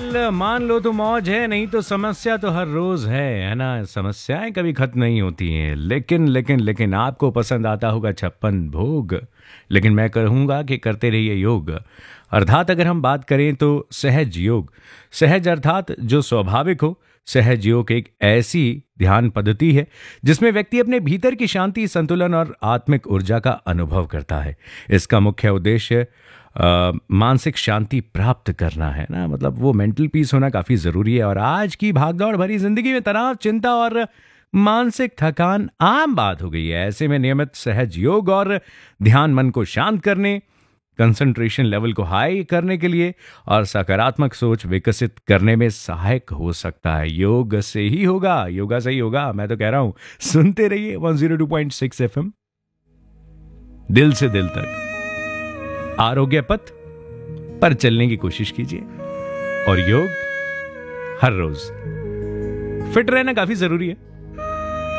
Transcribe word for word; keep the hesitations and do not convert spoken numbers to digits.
Well मान लो तो मौज है, नहीं तो समस्या तो हर रोज है है ना। समस्याएं कभी खत्म नहीं होती हैं, लेकिन लेकिन लेकिन आपको पसंद आता होगा छप्पन भोग, लेकिन मैं कहूँगा कि करते रहिए योग। अर्थात अगर हम बात करें तो सहज योग, सहज अर्थात जो स्वाभाविक हो। सहज योग एक ऐसी ध्यान पद्धति है जिसमें व्यक्ति अपने भीतर की शांति, संतुलन और आत्मिक ऊर्जा का अनुभव करता है। इसका मुख्य उद्देश्य अ, मानसिक शांति प्राप्त करना है ना, मतलब वो मेंटल पीस होना काफी जरूरी है। और आज की भागदौड़ भरी जिंदगी में तनाव, चिंता और मानसिक थकान आम बात हो गई है। ऐसे में नियमित सहज योग और ध्यान मन को शांत करने, कंसंट्रेशन लेवल को हाई करने के लिए और सकारात्मक सोच विकसित करने में सहायक हो सकता है। योग से ही होगा, योगा से ही होगा, मैं तो कह रहा हूं। सुनते रहिए one zero two point six FM, दिल से दिल तक। आरोग्य पथ पर चलने की कोशिश कीजिए और योग हर रोज। फिट रहना काफी जरूरी है।